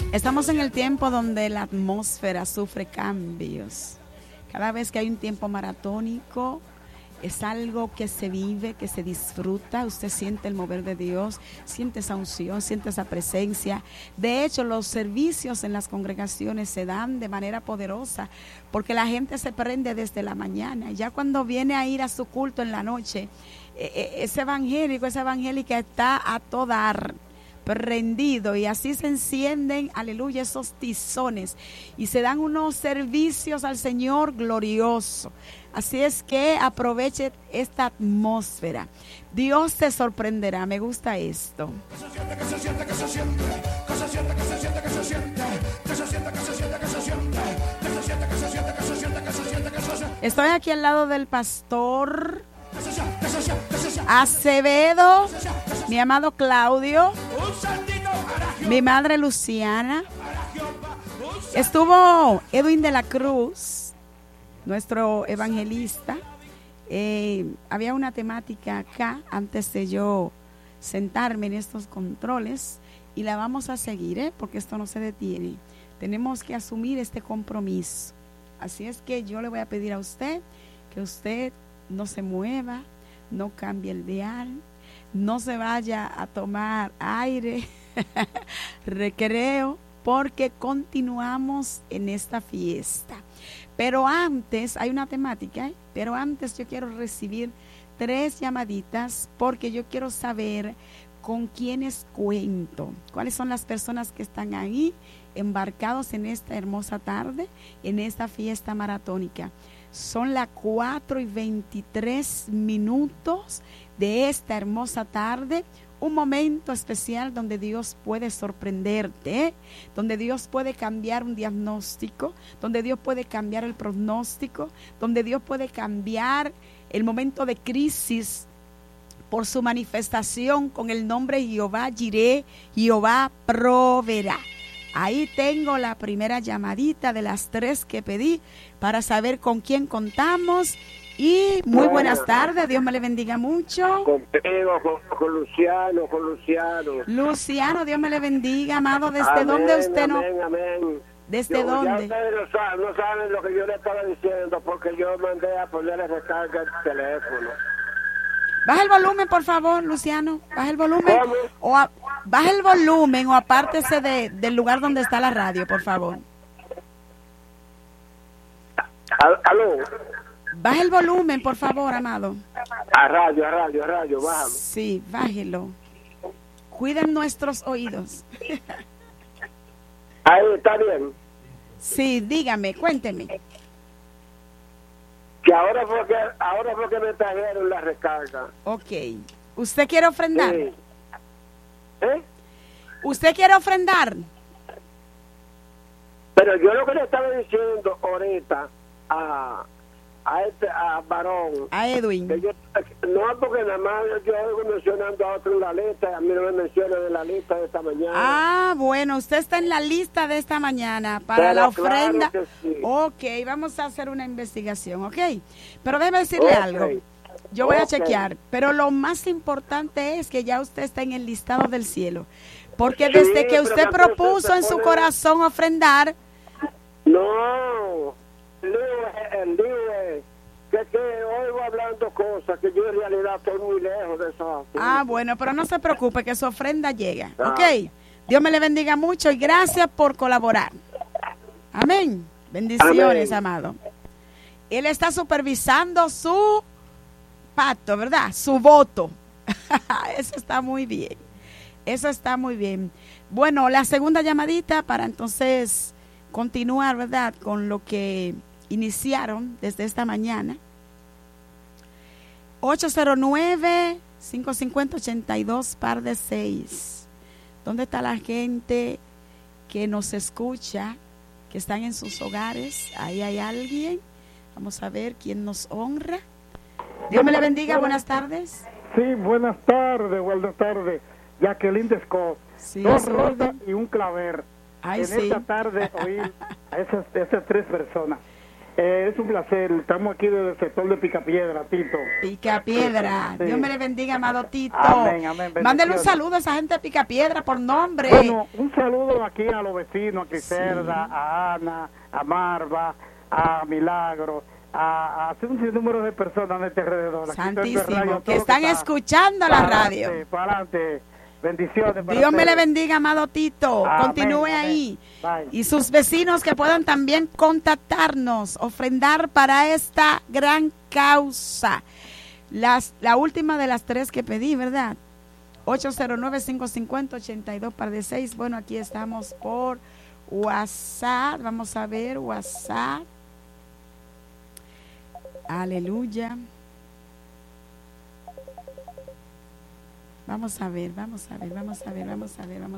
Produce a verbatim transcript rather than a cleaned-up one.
Estamos en el tiempo donde la atmósfera sufre cambios. Cada vez que hay un tiempo maratónico, es algo que se vive, que se disfruta. Usted siente el mover de Dios, siente esa unción, siente esa presencia. De hecho, los servicios en las congregaciones se dan de manera poderosa porque la gente se prende desde la mañana. Ya cuando viene a ir a su culto en la noche, ese evangélico, esa evangélica está a todo dar, prendido, y así se encienden, aleluya, esos tizones y se dan unos servicios al Señor glorioso. Así es que aproveche esta atmósfera. Dios te sorprenderá. Me gusta esto. Estoy aquí al lado del pastor Acevedo, mi amado Claudio, mi madre Luciana. Estuvo Edwin de la Cruz, nuestro evangelista. Eh, había una temática acá antes de yo sentarme en estos controles y la vamos a seguir, ¿eh? Porque esto no se detiene. Tenemos que asumir este compromiso. Así es que yo le voy a pedir a usted que usted no se mueva, no cambie el dial, no se vaya a tomar aire, recreo, porque continuamos en esta fiesta. Pero antes, hay una temática, ¿eh? Pero antes yo quiero recibir tres llamaditas porque yo quiero saber con quiénes cuento, cuáles son las personas que están ahí embarcados en esta hermosa tarde, en esta fiesta maratónica. Son las cuatro y veintitrés minutos de esta hermosa tarde. Un momento especial donde Dios puede sorprenderte, ¿eh? Donde Dios puede cambiar un diagnóstico, donde Dios puede cambiar el pronóstico, donde Dios puede cambiar el momento de crisis por su manifestación con el nombre Jehová Jireh, Jehová proveerá. Ahí tengo la primera llamadita de las tres que pedí para saber con quién contamos. Y muy buenas tardes, Dios me le bendiga mucho. Contigo, con, con Luciano, con Luciano. Luciano, Dios me le bendiga, amado. ¿Desde amén, dónde usted no? Amén, amén. ¿Desde yo, dónde? Ya ustedes no saben, no saben lo que yo le estaba diciendo porque yo mandé a ponerle recarga el teléfono. Baja el volumen, por favor, Luciano. Baja el volumen. ¿Cómo? O a, baja el volumen o apártese de, del lugar donde está la radio, por favor. ¿Aló? Baja el volumen, por favor, amado. A radio, a radio, a radio, bájalo. Sí, bájelo. Cuiden nuestros oídos. Ahí está bien. Sí, dígame, cuénteme. Que ahora fue que, ahora fue que me trajeron la recarga. Ok. ¿Usted quiere ofrendar? Sí. ¿Eh? ¿Usted quiere ofrendar? Pero yo lo que le estaba diciendo ahorita a... a este a varón a Edwin que yo, no porque nada más yo oigo mencionando a otro en la lista, a mí no me mencionan en la lista de esta mañana. Ah, bueno, usted está en la lista de esta mañana para pero la ofrenda. Claro que sí. Ok, vamos a hacer una investigación, ok, pero déjeme decirle okay. algo. Yo voy okay. a chequear, pero lo más importante es que ya usted está en el listado del cielo, porque sí, desde que usted propuso en su pone... corazón ofrendar. No, el lío es que, que oigo hablando cosas que yo en realidad estoy muy lejos de eso. Ah, bueno, pero no se preocupe que su ofrenda llega, ah. ok. Dios me le bendiga mucho y gracias por colaborar. Amén. Bendiciones, Amén. Amado. Él está supervisando su pacto, ¿verdad? Su voto. Eso está muy bien. Eso está muy bien. Bueno, la segunda llamadita para entonces continuar, ¿verdad? Con lo que iniciaron desde esta mañana. ocho cero nueve, cinco cinco cero, ocho dos par de seis. ¿Dónde está la gente que nos escucha, que están en sus hogares? Ahí hay alguien. Vamos a ver quién nos honra. Dios me le bendiga. Buenas tardes. Sí, buenas tardes, buenas tardes. Jacqueline de Scott. Sí, dos rosas y un claver. Ay, en sí. esta tarde oír a esas, esas tres personas. Eh, es un placer. Estamos aquí desde el sector de Picapiedra, Tito. Picapiedra. Sí. Dios me le bendiga, amado Tito. Amén, amén. Mándele un Bendiciones. saludo a esa gente de Picapiedra por nombre. Bueno, un saludo aquí a los vecinos, a Criselda, Sí. a Ana, a Marva, a Milagro, a, a un sinnúmero de personas de este alrededor. Aquí estoy en Radio, Santísimo, todo que lo están está escuchando la radio. Pa'lante, pa'lante. Bendiciones. para Dios me le ustedes. bendiga, amado Tito. Amén, Continúe amén. ahí. Bye. Y sus vecinos que puedan también contactarnos, ofrendar para esta gran causa. Las, la última de las tres que pedí, ¿verdad? ocho cero nueve, cinco cinco cero, ocho dos par de seis. Bueno, aquí estamos por WhatsApp. Vamos a ver WhatsApp. Aleluya. Vamos a ver, vamos a ver, vamos a ver, vamos a ver, vamos